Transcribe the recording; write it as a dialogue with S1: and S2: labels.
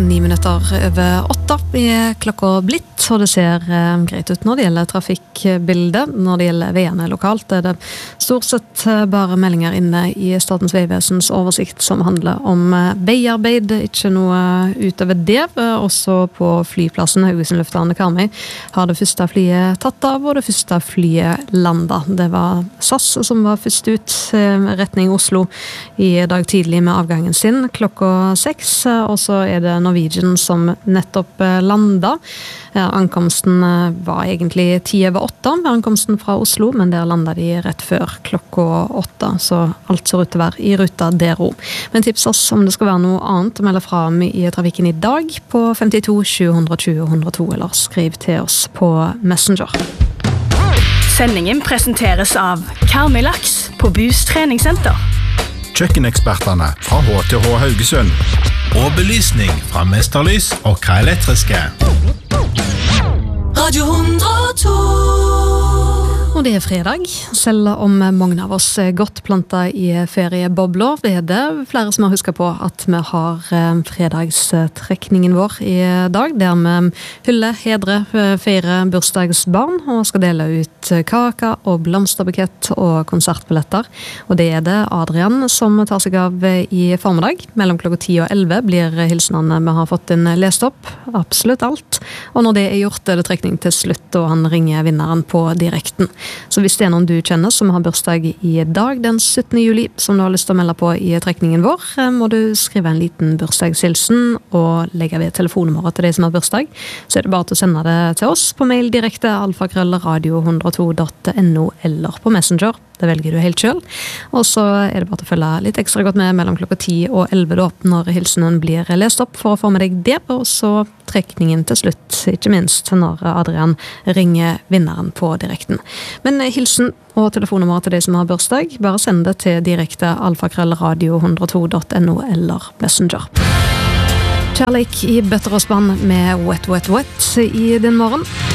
S1: 7:09 er klokka blitt, og det ser greit ut når det gjelder trafikkbildet. Når det gjelder veiene lokalt, det stort sett bare meldinger inne i Statens vegvesens oversikt som handler om veiarbeid, ikke noe utover det. Også på flyplassen Haugesund lufthavn Karmøy har det første flyet tatt av, og det første flyet landet. Det var SAS som var først ut retning Oslo i dag tidlig med avgangen sin klokka 6, og så er det Norwegian som nettopp landa. Ankomsten var egentlig 7:10 ved ankomsten fra Oslo, men der landet de rett før klokka 8, så alt ser ut til å være i ruta der også. Men tips oss om det skal være noe annet å melde fra om i trafikken i dag på 52 720 102, eller skriv til oss på Messenger.
S2: Sendingen presenteres av Karmøy Laks på Bus treningssenter.
S3: Kjøkkenekspertene fra HTH Haugesund. Og belysning fra Mesterlys og K-elektriske.
S4: Radio 102.
S1: Og det er fredag, selv om mange av oss er godt plantet i feriebobler. Det er det flere som har husket på at vi har fredagstrekningen vår i dag, der vi hyller, hedrer, feirer bursdagsbarn og skal dele ut kaka og blomsterbukett og konsertbilletter. Og det er det Adrian som tar seg av i formiddag. Mellom klokka 10 og 11 blir hilsenene vi har fått inn lest opp, absolutt alt. Og når det er gjort, er det trekning til slutt, og han ringer vinneren på direkten. Så hvis det er noen du kjenner som har bursdag i dag, den 17. juli, som du har lyst til å melde på i trekningen vår, må du skrive en liten bursdagshilsen og legge ved telefonnummeret til de som har bursdag. Så er det bare til å sende det til oss på mail direkte, alfakrøllradio102.no, eller på Messenger. Det velger du helt selv. Og så er det bare til å følge litt ekstra godt med mellom klokka 10 og 11 da, når hilsenen blir lest opp, for å få med deg det, og så trekningen til slutt, ikke minst når Adrian ringer vinneren på direkten. Men hilsen og telefonnummer til de som har bursdag, bare send det til direkte alfakrøllradio102.no eller Messenger. Kjærleik i bøtter og spann med Wet Wet Wet i din morgen.